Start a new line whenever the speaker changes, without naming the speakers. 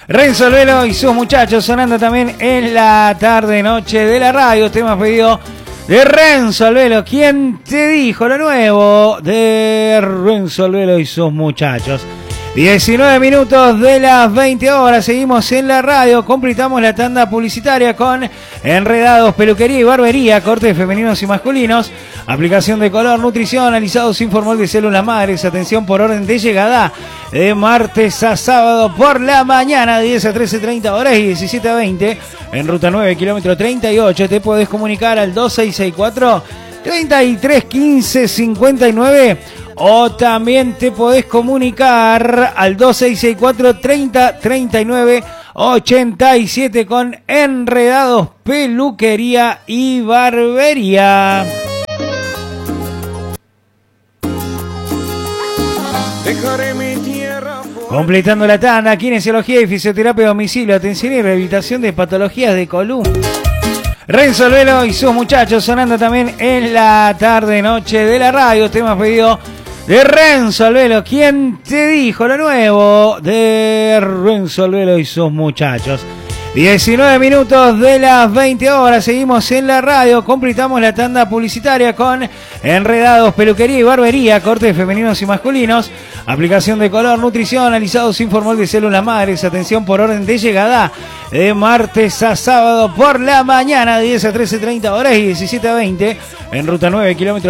Renzo Alvelo y sus muchachos sonando también en la tarde-noche de la radio. Tema pedido de Renzo Alvelo. ¿Quién te dijo lo nuevo de Renzo Alvelo y sus muchachos? 19 minutos de las 20 horas. Seguimos en la radio. Completamos la tanda publicitaria con Enredados, Peluquería y Barbería, cortes femeninos y masculinos, aplicación de color, nutrición, alisados sin formol de células madres. Atención por orden de llegada de martes a sábado por la mañana, de 10 a 13:30 horas y 17 a 20 en ruta 9, kilómetro 38. Te podés comunicar al 2664 3315 59 o también te podés comunicar al 2664 30 39 87 con Enredados, Peluquería y Barbería. Completando la tanda, kinesiología y fisioterapia a domicilio, atención y rehabilitación de patologías de columna. Renzo Alvelo y sus muchachos sonando también en la tarde-noche de la radio. Tema pedido de Renzo Alvelo. ¿Quién te dijo lo nuevo de Renzo Alvelo y sus muchachos? 19 minutos de las 20 horas. Seguimos en la radio. Completamos la tanda publicitaria con Enredados, Peluquería y Barbería, cortes femeninos y masculinos, aplicación de color, nutrición, alisados sin formol de células madres. Atención por orden de llegada de martes a sábado por la mañana, de 10 a 13:30 horas y 17 a 20 en ruta 9, kilómetro